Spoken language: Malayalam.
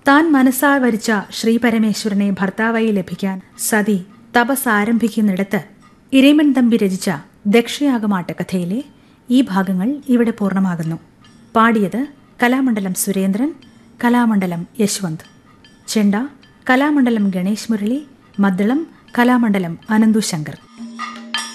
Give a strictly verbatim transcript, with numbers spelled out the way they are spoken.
താൻ മനസ്സാ വരിച്ച ശ്രീപരമേശ്വരനെ ഭർത്താവായി ലഭിക്കാൻ സതി തപസ് ആരംഭിക്കുന്നിടത്ത് ഇരയിമ്മൻ തമ്പി രചിച്ച ദക്ഷയാഗമാട്ട കഥയിലെ ഈ ഭാഗങ്ങൾ ഇവിടെ പൂർണ്ണമാകുന്നു. പാടിയത് കലാമണ്ഡലം സുരേന്ദ്രൻ, കലാമണ്ഡലം യശ്വന്ത്. ചെണ്ട കലാമണ്ഡലം ഗണേശ് മുരളി, മദ്ദളം കലാമണ്ഡലം അനന്തു ശങ്കർ.